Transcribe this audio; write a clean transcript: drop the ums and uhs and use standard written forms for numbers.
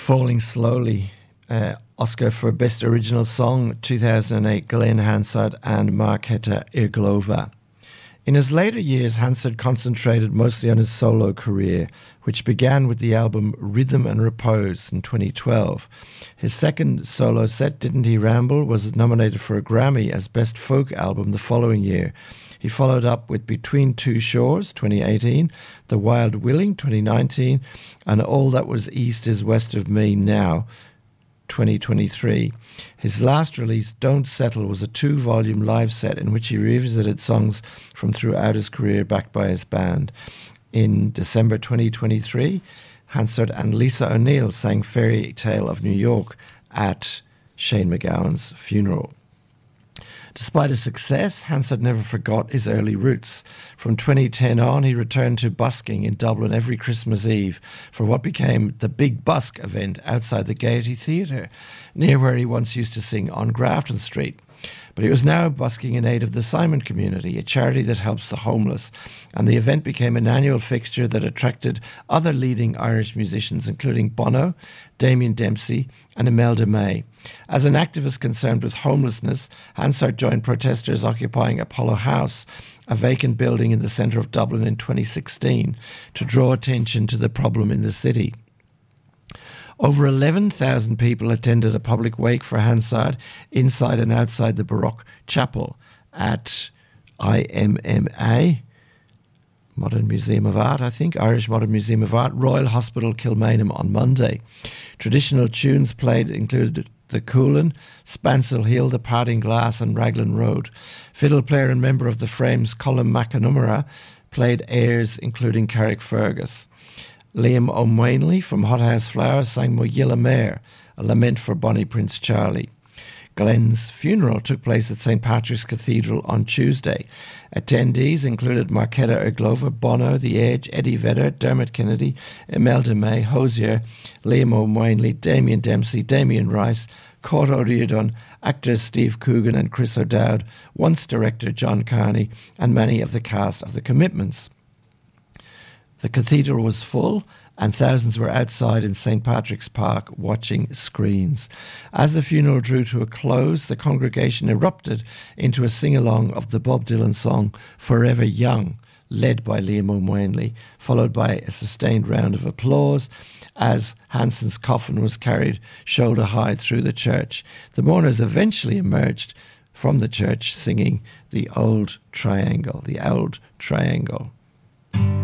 Falling Slowly, Oscar for Best Original Song, 2008, Glenn Hansard and Markéta Irglova. In his later years, Hansard concentrated mostly on his solo career, which began with the album Rhythm and Repose in 2012. His second solo set, Didn't He Ramble, was nominated for a Grammy as Best Folk Album the following year. He followed up with Between Two Shores, 2018, The Wild Willing, 2019, and All That Was East Is West of Me Now, 2023. His last release, Don't Settle, was a 2-volume live set in which he revisited songs from throughout his career backed by his band. In December 2023, Hansard and Lisa O'Neill sang Fairy Tale of New York at Shane MacGowan's funeral. Despite his success, Hansard never forgot his early roots. From 2010 on, he returned to busking in Dublin every Christmas Eve for what became the Big Busk event outside the Gaiety Theatre, near where he once used to sing on Grafton Street. But he was now busking in aid of the Simon Community, a charity that helps the homeless, and the event became an annual fixture that attracted other leading Irish musicians, including Bono, Damien Dempsey and Imelda May. As an activist concerned with homelessness, Hansard joined protesters occupying Apollo House, a vacant building in the centre of Dublin in 2016, to draw attention to the problem in the city. Over 11,000 people attended a public wake for Hansard inside and outside the Baroque Chapel at IMMA, Modern Museum of Art, I think, Irish Modern Museum of Art, Royal Hospital, Kilmainham on Monday. Traditional tunes played included The Coolin, Spancil Hill, The Parting Glass and Raglan Road. Fiddle player and member of the Frames, Colm McNamara, played airs including Carrickfergus. Liam O'Mwanley from Hothouse Flowers sang Moyilla Mare, a lament for Bonnie Prince Charlie. Glenn's funeral took place at St. Patrick's Cathedral on Tuesday. Attendees included Markéta Irglova, Bono, The Edge, Eddie Vedder, Dermot Kennedy, Imelda May, Hozier, Liam O'Mwanley, Damien Dempsey, Damien Rice, Cort O'Riordan, actors Steve Coogan and Chris O'Dowd, once director John Carney, and many of the cast of The Commitments. The cathedral was full and thousands were outside in St. Patrick's Park watching screens. As the funeral drew to a close, the congregation erupted into a sing-along of the Bob Dylan song Forever Young, led by Liam O'Mwanley, followed by a sustained round of applause as Hanson's coffin was carried shoulder-high through the church. The mourners eventually emerged from the church singing The Old Triangle.